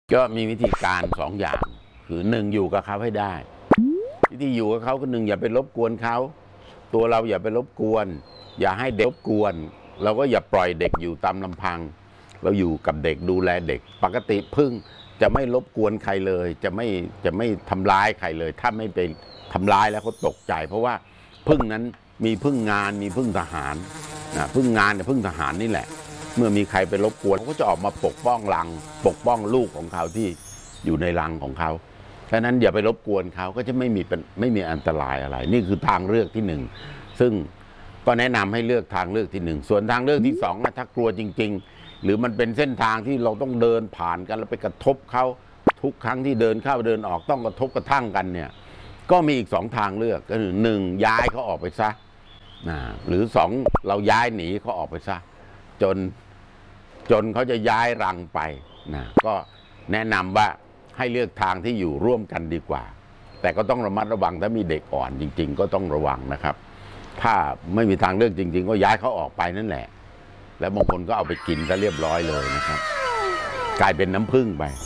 ก็มีวิธีการ2 อย่างคือ1อยู่กับเขาให้ได้วิธีอยู่กับเขาก็1อย่าไปรบกวนเขาตัวเราอย่าไปรบกวนอย่าให้เด็กรบกวนเราก็อย่าปล่อยเด็กอยู่ตามลำพังเราอยู่กับเด็กดูแลเด็กปกติพึ่งจะไม่รบกวนใครเลยจะไม่ทำร้ายใครเลยถ้าไม่ไปทำร้ายแล้วเขาตกใจเพราะว่าพึ่งนั้นมีพึ่งงานมีพึ่งทหารพึ่งงานกับพึ่งทหารนี่แหละเมื่อมีใครไปรบกวนเขาก็จะออกมาปกป้องรังปกป้องลูกของเขาที่อยู่ในรังของเขาฉะนั้นอย่าไปรบกวนเขาก็จะไม่มีอันตรายอะไรนี่คือทางเลือกที่1ซึ่งก็แนะนำให้เลือกทางเลือกที่1ส่วนทางเลือกที่2ถ้ากลัวจริงๆหรือมันเป็นเส้นทางที่เราต้องเดินผ่านกันแล้วไปกระทบเขาทุกครั้งที่เดินเข้าเดินออกต้องกระทบกระทั่งกันเนี่ยก็มีอีก2ทางเลือกก็คือ1ย้ายเขาออกไปซะหรือ2เราย้ายหนีเขาออกไปซะจนเขาจะย้ายรังไปก็แนะนำว่าให้เลือกทางที่อยู่ร่วมกันดีกว่าแต่ก็ต้องระมัดระวังถ้ามีเด็กอ่อนจริงๆก็ต้องระวังนะครับถ้าไม่มีทางเลือกจริงๆก็ย้ายเขาออกไปนั่นแหละแล้วบางคนก็เอาไปกินก็เรียบร้อยเลยนะครับกลายเป็นน้ำผึ้งไป